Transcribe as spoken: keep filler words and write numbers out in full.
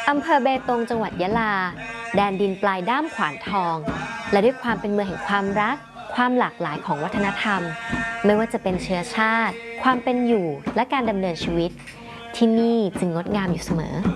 อำเภอเบตงจังหวัดยะลาแดนดินปลายด้ามขวานทองและด้วยความเป็นเมืองแห่งความรักความหลากหลายของวัฒนธรรมไม่ว่าจะเป็นเชื้อชาติความเป็นอยู่และการดำเนินชีวิตที่นี่จึงงดงามอยู่เสมอ